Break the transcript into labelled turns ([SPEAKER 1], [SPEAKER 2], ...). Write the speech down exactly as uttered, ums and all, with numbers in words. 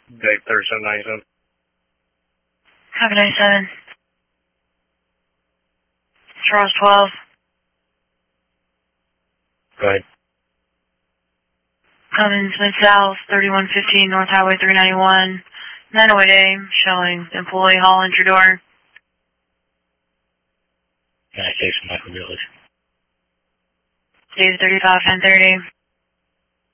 [SPEAKER 1] Dave thirty-seven ninety-seven.
[SPEAKER 2] Copy ninety-seven. Charles twelve.
[SPEAKER 1] Go ahead.
[SPEAKER 2] Cummins Mid-South, thirty-one fifteen North Highway three ninety-one. nine oh eight A, showing employee hall entry door.
[SPEAKER 1] Can I take some Michael Village?
[SPEAKER 2] Dave thirty-five ten thirty.